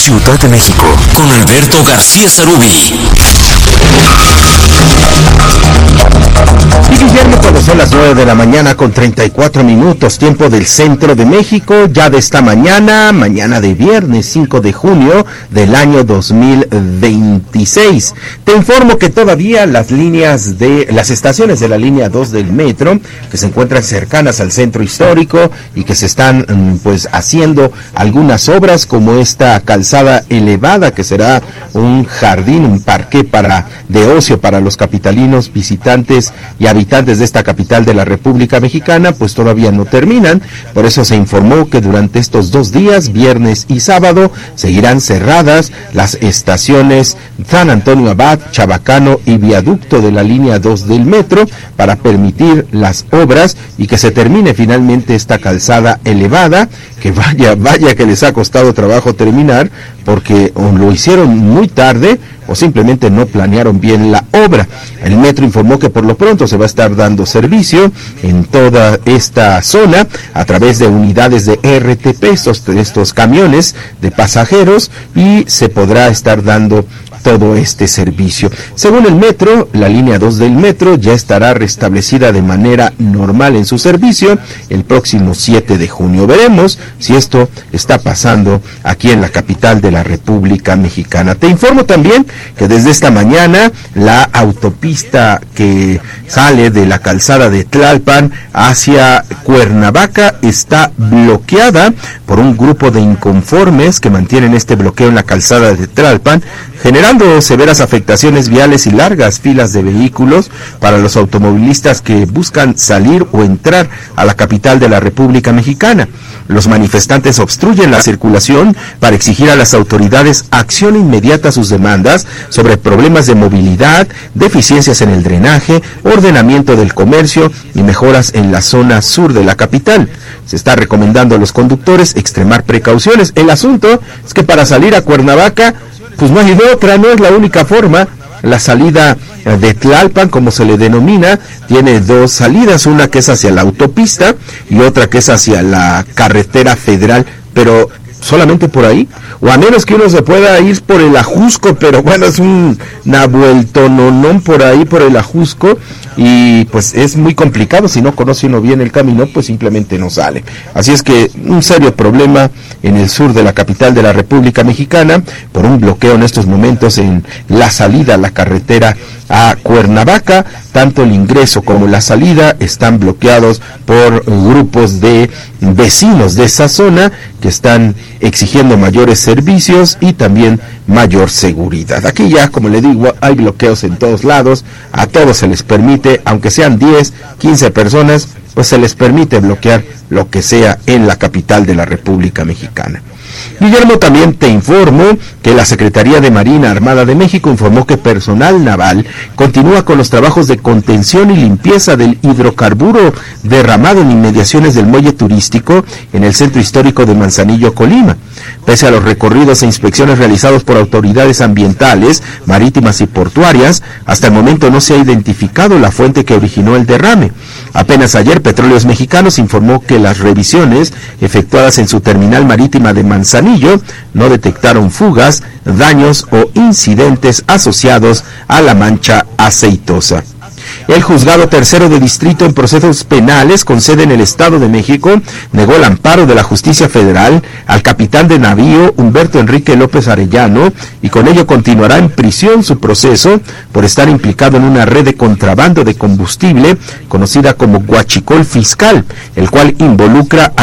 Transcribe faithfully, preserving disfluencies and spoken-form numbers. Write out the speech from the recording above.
Ciudad de México, con Alberto García Sarubí. Y Guillermo, cuando son las nueve de la mañana con treinta y cuatro minutos, tiempo del centro de México, ya de esta mañana, mañana de viernes cinco de junio del año dos mil veintiséis. Te informo que todavía las líneas de, las estaciones de la línea dos del metro, que se encuentran cercanas al centro histórico y que se están pues haciendo algunas obras, como esta calzada elevada, que será un jardín, un parque para, de ocio para los capitalinos, visitantes y habitantes de esta capital de la República Mexicana, pues todavía no terminan. Por eso se informó que durante estos dos días, viernes y sábado, seguirán cerradas las estaciones San Antonio Abad, Chabacano y Viaducto de la línea dos del metro, para permitir las obras y que se termine finalmente esta calzada elevada, que vaya, vaya que les ha costado trabajo terminar, porque o lo hicieron muy tarde o simplemente no planearon bien la obra. El metro informó que por lo pronto se va a estar dando servicio en toda esta zona a través de unidades de R T P, estos, estos camiones de pasajeros, y se podrá estar dando todo este servicio. Según el metro, la línea dos del metro ya estará restablecida de manera normal en su servicio el próximo siete de junio. Veremos si esto está pasando aquí en la capital de la República Mexicana. Te informo también que desde esta mañana la autopista que sale de la calzada de Tlalpan hacia Cuernavaca está bloqueada por un grupo de inconformes que mantienen este bloqueo en la calzada de Tlalpan, generando severas afectaciones viales y largas filas de vehículos para los automovilistas que buscan salir o entrar a la capital de la República Mexicana. Los manifestantes obstruyen la circulación para exigir a las autoridades acción inmediata a sus demandas sobre problemas de movilidad, deficiencias en el drenaje, ordenamiento del comercio y mejoras en la zona sur de la capital. Se está recomendando a los conductores extremar precauciones. El asunto es que para salir a Cuernavaca, pues no hay de otra, no es la única forma. La salida de Tlalpan, como se le denomina, tiene dos salidas, una que es hacia la autopista y otra que es hacia la carretera federal, pero solamente por ahí, o a menos que uno se pueda ir por el Ajusco, pero bueno, es un, una vueltononón por ahí, por el Ajusco, y pues es muy complicado. Si no conoce uno bien el camino, pues simplemente no sale. Así es que un serio problema en el sur de la capital de la República Mexicana, por un bloqueo en estos momentos en la salida a la carretera a Cuernavaca. Tanto el ingreso como la salida están bloqueados por grupos de vecinos de esa zona que están exigiendo mayores servicios y también mayor seguridad. Aquí ya, como le digo, hay bloqueos en todos lados, a todos se les permite, aunque sean diez, quince personas, pues se les permite bloquear lo que sea en la capital de la República Mexicana. Guillermo, también te informo que la Secretaría de Marina Armada de México informó que personal naval continúa con los trabajos de contención y limpieza del hidrocarburo derramado en inmediaciones del muelle turístico en el centro histórico de Manzanillo, Colima. Pese a los recorridos e inspecciones realizados por autoridades ambientales, marítimas y portuarias, hasta el momento no se ha identificado la fuente que originó el derrame. Apenas ayer, Petróleos Mexicanos informó que las revisiones efectuadas en su terminal marítima de Manzanillo no detectaron fugas, daños o incidentes asociados a la mancha aceitosa. El juzgado tercero de distrito en procesos penales con sede en el Estado de México negó el amparo de la justicia federal al capitán de navío Humberto Enrique López Arellano, y con ello continuará en prisión su proceso por estar implicado en una red de contrabando de combustible conocida como Huachicol Fiscal, el cual involucra a